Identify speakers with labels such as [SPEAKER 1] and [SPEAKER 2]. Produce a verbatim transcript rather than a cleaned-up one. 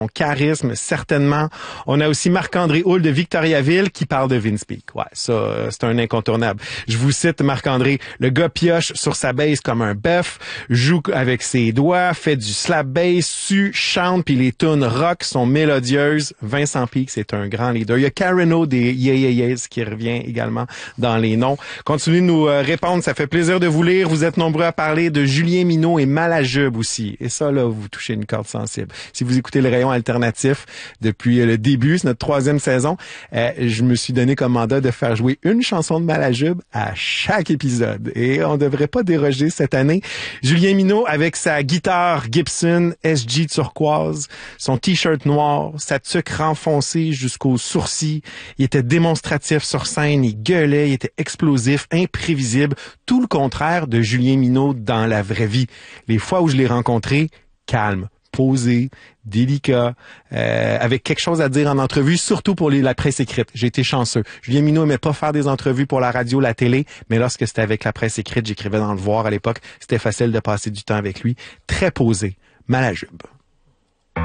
[SPEAKER 1] Son charisme, certainement. On a aussi Marc-André Houle de Victoriaville qui parle de Vince Peake. Ouais, ça, euh, c'est un incontournable. Je vous cite Marc-André. Le gars pioche sur sa bass comme un bœuf, joue avec ses doigts, fait du slap bass, sue, chante, puis les tunes rock sont mélodieuses. Vincent Peake, c'est un grand leader. Il y a Karen O des Yeah Yeah Yeahs qui revient également dans les noms. Continuez de nous euh, répondre, ça fait plaisir de vous lire. Vous êtes nombreux à parler de Julien Minot et Malajube aussi. Et ça, là, vous touchez une corde sensible. Si vous écoutez le rayon alternatif depuis le début, c'est notre troisième saison, euh, je me suis donné comme mandat de faire jouer une chanson de Malajube à chaque épisode. Et on devrait pas déroger cette année. Julien Minot avec sa guitare Gibson S G turquoise, son t-shirt noir, sa tuque renfoncée jusqu'aux sourcils. Il était démonstratif sur scène, il gueulait, il était explosif, imprévisible. Tout le contraire de Julien Minot dans la vraie vie. Les fois où je l'ai rencontré, calme, posé, délicat, euh, avec quelque chose à dire en entrevue, surtout pour les, la presse écrite. J'ai été chanceux. Julien Minot aimait pas faire des entrevues pour la radio, la télé, mais lorsque c'était avec la presse écrite, j'écrivais dans Le Voir à l'époque, c'était facile de passer du temps avec lui. Très posé. Malajube.